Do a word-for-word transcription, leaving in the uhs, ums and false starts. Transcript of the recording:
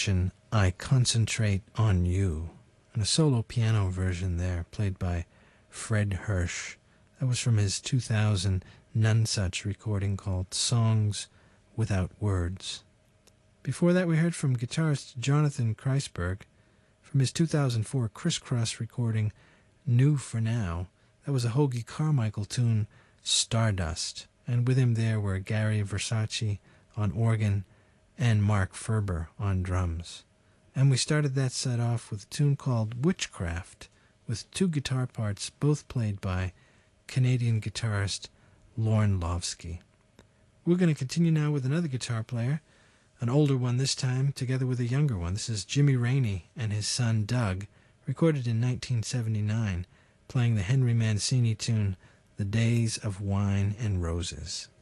composition, I Concentrate on You, and a solo piano version there, played by Fred Hirsch. That was from his two thousand Nonesuch recording called Songs Without Words. Before that, we heard from guitarist Jonathan Kreisberg from his two thousand four Crisscross recording New for Now. That was a Hoagy Carmichael tune, Stardust, and with him there were Gary Versace on organ and Mark Ferber on drums. And we started that set off with a tune called Witchcraft, with two guitar parts, both played by Canadian guitarist Lorne Lovsky. We're going to continue now with another guitar player, an older one this time, together with a younger one. This is Jimmy Rainey and his son Doug, recorded in nineteen seventy-nine, playing the Henry Mancini tune, The Days of Wine and Roses.